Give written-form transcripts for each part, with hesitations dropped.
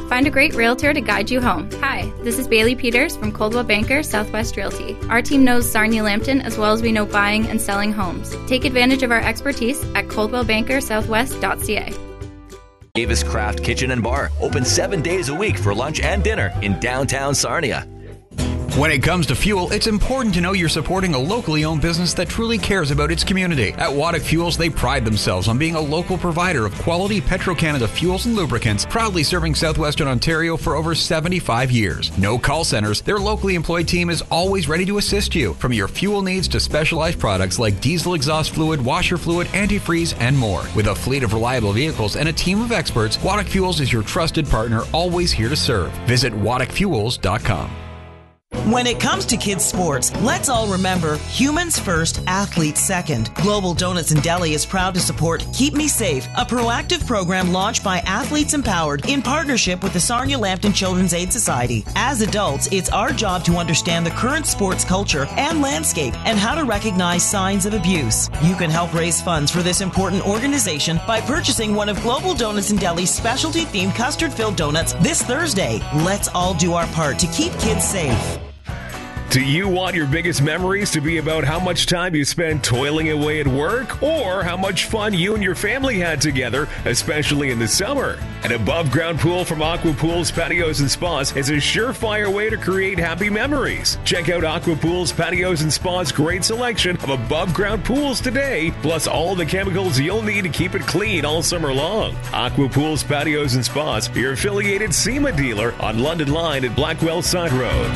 Find a great realtor to guide you home. Hi, this is Bailey Peters from Coldwell Banker Southwest Realty. Our team knows Sarnia Lambton as well as we know buying and selling homes. Take advantage of our expertise at coldwellbankersouthwest.ca. Davis Craft Kitchen and Bar, open 7 days a week for lunch and dinner in downtown Sarnia. When it comes to fuel, it's important to know you're supporting a locally owned business that truly cares about its community. At Waddick Fuels, they pride themselves on being a local provider of quality Petro-Canada fuels and lubricants, proudly serving southwestern Ontario for over 75 years. No call centers, their locally employed team is always ready to assist you, from your fuel needs to specialized products like diesel exhaust fluid, washer fluid, antifreeze, and more. With a fleet of reliable vehicles and a team of experts, Waddick Fuels is your trusted partner, always here to serve. Visit WaddickFuels.com. When it comes to kids' sports, let's all remember humans first, athletes second. Global Donuts and Deli is proud to support Keep Me Safe, a proactive program launched by Athletes Empowered in partnership with the Sarnia Lambton Children's Aid Society. As adults, it's our job to understand the current sports culture and landscape and how to recognize signs of abuse. You can help raise funds for this important organization by purchasing one of Global Donuts and Deli's specialty-themed custard-filled donuts this Thursday. Let's all do our part to keep kids safe. Do you want your biggest memories to be about how much time you spent toiling away at work or how much fun you and your family had together, especially in the summer? An above-ground pool from Aqua Pools Patios and Spas is a surefire way to create happy memories. Check out Aqua Pools Patios and Spas' great selection of above-ground pools today, plus all the chemicals you'll need to keep it clean all summer long. Aqua Pools Patios and Spas, your affiliated SEMA dealer on London Line at Blackwell Side Road.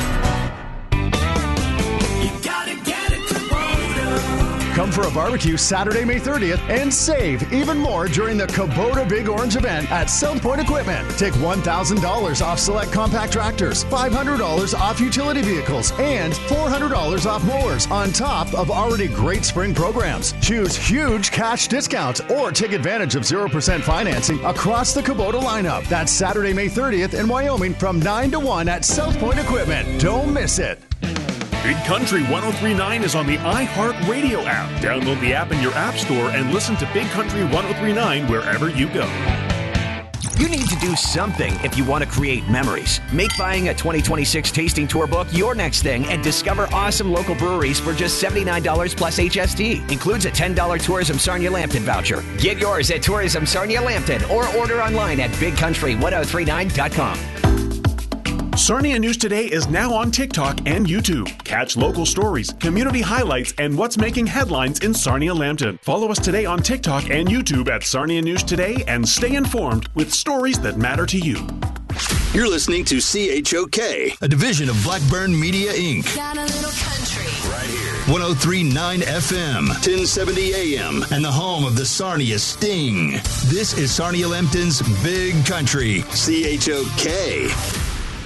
Come for a barbecue Saturday, May 30th and save even more during the Kubota Big Orange event at South Point Equipment. Take $1,000 off select compact tractors, $500 off utility vehicles, and $400 off mowers on top of already great spring programs. Choose huge cash discounts or take advantage of 0% financing across the Kubota lineup. That's Saturday, May 30th in Wyoming from 9 to 1 at South Point Equipment. Don't miss it. Big Country 103.9 is on the iHeartRadio app. Download the app in your app store and listen to Big Country 103.9 wherever you go. You need to do something if you want to create memories. Make buying a 2026 tasting tour book your next thing and discover awesome local breweries for just $79 plus HST. Includes a $10 Tourism Sarnia Lambton voucher. Get yours at Tourism Sarnia Lambton or order online at bigcountry1039.com. Sarnia News Today is now on TikTok and YouTube. Catch local stories, community highlights, and what's making headlines in Sarnia Lambton. Follow us today on TikTok and YouTube at Sarnia News Today and stay informed with stories that matter to you. You're listening to CHOK, a division of Blackburn Media, Inc. Got a little country. Right here. 103.9 FM, 1070 AM, and the home of the Sarnia Sting. This is Sarnia Lambton's Big Country, CHOK.